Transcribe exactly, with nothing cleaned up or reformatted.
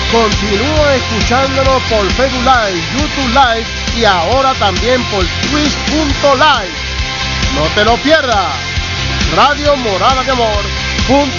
Continúa escuchándonos por Facebook Live, YouTube Live y ahora también por Twitch punto live. No te lo pierdas. Radio Morada de Amor punto